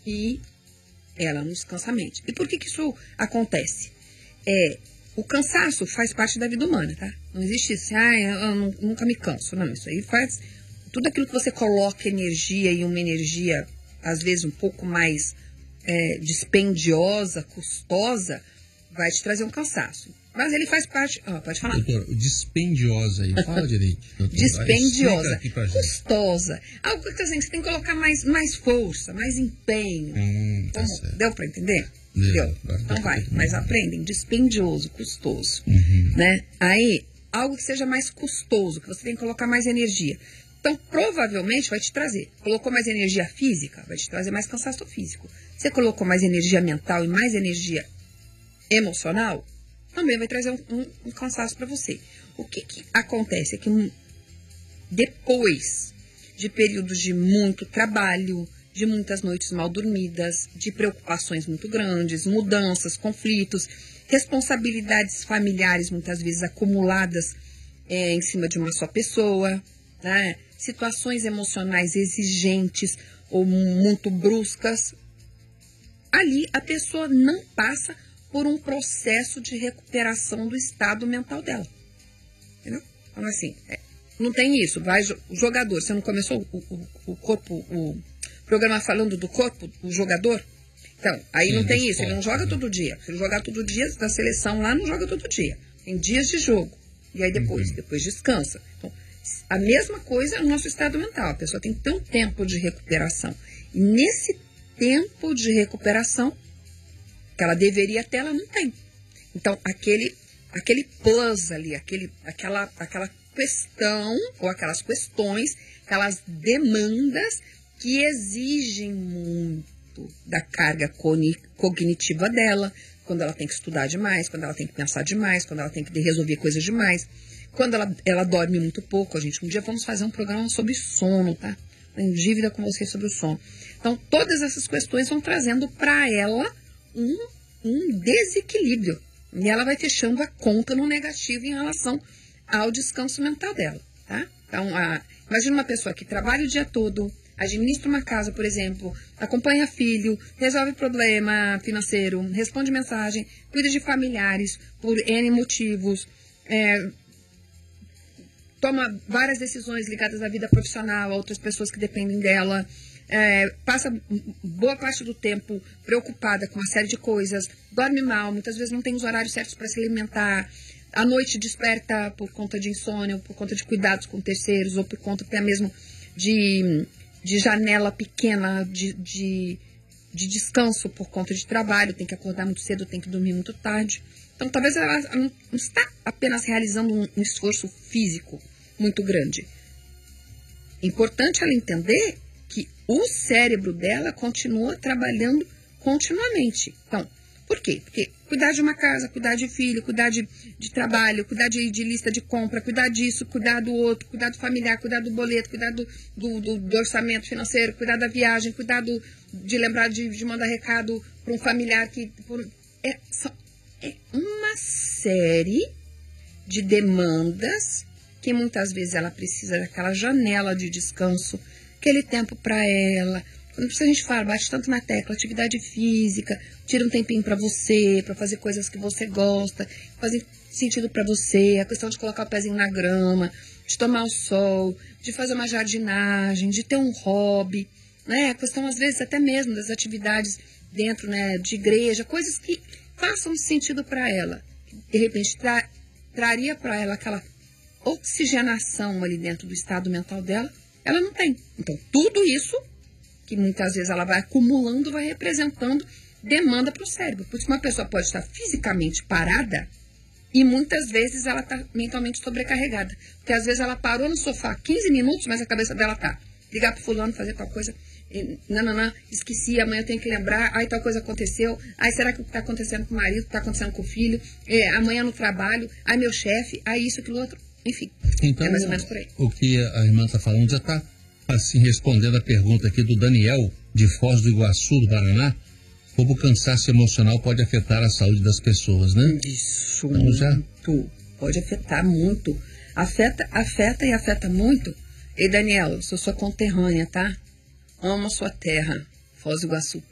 e ela não descansa a mente. E por que isso acontece? O cansaço faz parte da vida humana, tá? Não existe isso, eu nunca me canso. Não, isso aí faz... Tudo aquilo que você coloca energia e uma energia, às vezes, um pouco mais dispendiosa, custosa, vai te trazer um cansaço. Mas ele faz parte... pode falar. Doutor, dispendiosa aí, fala direito. Doutor. Dispendiosa, custosa. Algo que assim, você tem que colocar mais força, mais empenho. Tá certo. Deu para entender? Deu. Então vai, mas aprendem. Dispendioso, custoso. Né? Aí, algo que seja mais custoso, que você tem que colocar mais energia. Então, provavelmente vai te trazer. Colocou mais energia física, vai te trazer mais cansaço físico. Você colocou mais energia mental e mais energia emocional, também vai trazer um cansaço para você. O que acontece é que depois de períodos de muito trabalho, de muitas noites mal dormidas, de preocupações muito grandes, mudanças, conflitos, responsabilidades familiares muitas vezes acumuladas em cima de uma só pessoa, né? Situações emocionais exigentes ou muito bruscas, ali a pessoa não passa por um processo de recuperação do estado mental dela. Entendeu? Então, assim, não tem isso. Vai, o jogador, você não começou o programa falando do corpo, o jogador? Então, aí não tem isso. Ele não joga todo dia. Se ele jogar todo dia, da seleção lá, não joga todo dia. Tem dias de jogo. E aí depois descansa. Então, a mesma coisa é o nosso estado mental. A pessoa tem que ter um tempo de recuperação. E nesse tempo de recuperação, que ela deveria ter, ela não tem. Então, aquele plus ali, aquela questão, ou aquelas questões, aquelas demandas que exigem muito da carga cognitiva dela, quando ela tem que estudar demais, quando ela tem que pensar demais, quando ela tem que resolver coisas demais, quando ela dorme muito pouco. Um dia vamos fazer um programa sobre sono, tá? Em dívida com vocês sobre o sono. Então, todas essas questões vão trazendo para ela um desequilíbrio. E ela vai fechando a conta no negativo em relação ao descanso mental dela, tá? Então, imagina uma pessoa que trabalha o dia todo, administra uma casa, por exemplo, acompanha filho, resolve problema financeiro, responde mensagem, cuida de familiares por N motivos, toma várias decisões ligadas à vida profissional, a outras pessoas que dependem dela, passa boa parte do tempo preocupada com uma série de coisas, dorme mal, muitas vezes não tem os horários certos para se alimentar, à noite desperta por conta de insônia, ou por conta de cuidados com terceiros, ou por conta até mesmo de janela pequena de descanso por conta de trabalho, tem que acordar muito cedo, tem que dormir muito tarde. Então, talvez ela não está apenas realizando um esforço físico muito grande. Importante ela entender que o cérebro dela continua trabalhando continuamente. Então, por quê? Porque cuidar de uma casa, cuidar de filho, cuidar de trabalho, cuidar de lista de compra, cuidar disso, cuidar do outro, cuidar do familiar, cuidar do boleto, cuidar do orçamento financeiro, cuidar da viagem, cuidar de lembrar de mandar recado para um familiar que... É uma série de demandas que muitas vezes ela precisa daquela janela de descanso, aquele tempo para ela. Quando a gente fala, bate tanto na tecla, atividade física, tira um tempinho para você, para fazer coisas que você gosta, fazem sentido para você, a questão de colocar o pezinho na grama, de tomar o sol, de fazer uma jardinagem, de ter um hobby, né? A questão, às vezes, até mesmo das atividades dentro, né, de igreja, coisas que façam sentido para ela. De repente, traria para ela aquela oxigenação ali dentro do estado mental dela, ela não tem. Então, tudo isso que muitas vezes ela vai acumulando, vai representando demanda para o cérebro. Por isso, uma pessoa pode estar fisicamente parada e muitas vezes ela está mentalmente sobrecarregada. Porque às vezes ela parou no sofá 15 minutos, mas a cabeça dela tá ligar para fulano, fazer tal coisa, esqueci, amanhã eu tenho que lembrar, aí tal coisa aconteceu, aí será que o que está acontecendo com o marido, o que está acontecendo com o filho, amanhã no trabalho, aí meu chefe, aí isso, aquilo outro, enfim. Então, é mais ou menos por aí. O que a irmã está falando já está assim, respondendo a pergunta aqui do Daniel, de Foz do Iguaçu, do Paraná, como o cansaço emocional pode afetar a saúde das pessoas, né? Isso, então, muito. Pode afetar muito. Afeta e afeta muito. Ei, Daniel, eu sou sua conterrânea, tá? Amo a sua terra, Foz do Iguaçu.